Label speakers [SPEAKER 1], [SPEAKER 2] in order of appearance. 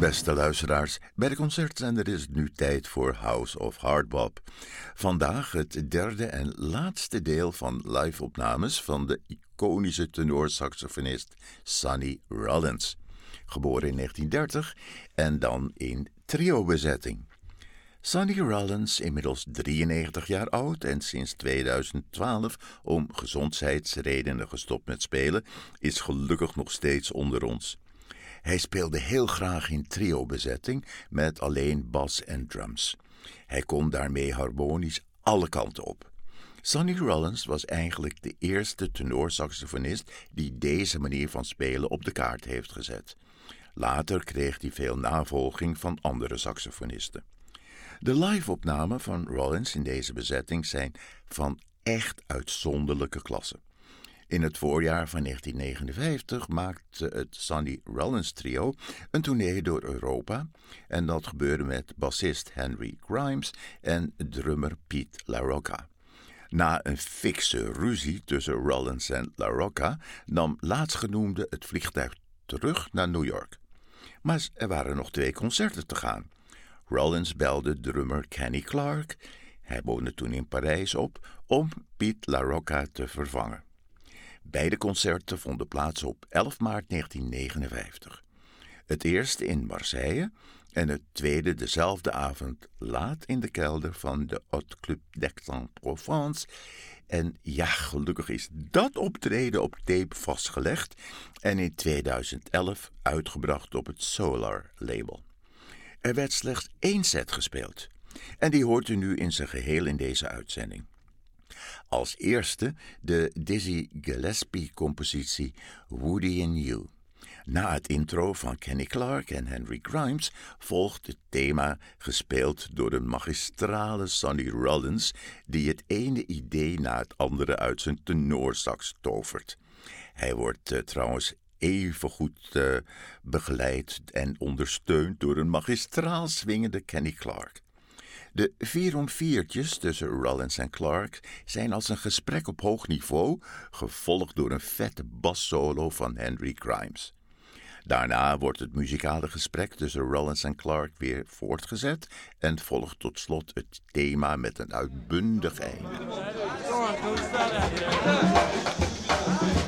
[SPEAKER 1] Beste luisteraars, bij de concertzender is het nu tijd voor House of Hardbop. Vandaag het derde en laatste deel van live-opnames van de iconische tenorsaxofonist Sonny Rollins. Geboren in 1930 en dan in trio-bezetting. Sonny Rollins, inmiddels 93 jaar oud en sinds 2012 om gezondheidsredenen gestopt met spelen, is gelukkig nog steeds onder ons. Hij speelde heel graag in trio-bezetting met alleen bas en drums. Hij kon daarmee harmonisch alle kanten op. Sonny Rollins was eigenlijk de eerste tenorsaxofonist die deze manier van spelen op de kaart heeft gezet. Later kreeg hij veel navolging van andere saxofonisten. De live-opnamen van Rollins in deze bezetting zijn van echt uitzonderlijke klasse. In het voorjaar van 1959 maakte het Sonny Rollins Trio een tournee door Europa en dat gebeurde met bassist Henry Grimes en drummer Pete LaRocca. Na een fikse ruzie tussen Rollins en LaRocca nam laatstgenoemde het vliegtuig terug naar New York. Maar er waren nog 2 concerten te gaan. Rollins belde drummer Kenny Clarke, hij woonde toen in Parijs, op om Pete LaRocca te vervangen. Beide concerten vonden plaats op 11 maart 1959. Het eerste in Marseille en het tweede dezelfde avond laat in de kelder van de Hot Club d'Aix-en-Provence. En ja, gelukkig is dat optreden op tape vastgelegd en in 2011 uitgebracht op het Solar label. Er werd slechts 1 set gespeeld en die hoort u nu in zijn geheel in deze uitzending. Als eerste de Dizzy Gillespie-compositie Woody and You. Na het intro van Kenny Clarke en Henry Grimes volgt het thema gespeeld door de magistrale Sonny Rollins, die het ene idee na het andere uit zijn tenorsax tovert. Hij wordt trouwens even goed begeleid en ondersteund door een magistraal swingende Kenny Clarke. De 4-om-4'tjes tussen Rollins en Clarke zijn als een gesprek op hoog niveau, gevolgd door een vette bassolo van Henry Grimes. Daarna wordt het muzikale gesprek tussen Rollins en Clarke weer voortgezet en volgt tot slot het thema met een uitbundig einde.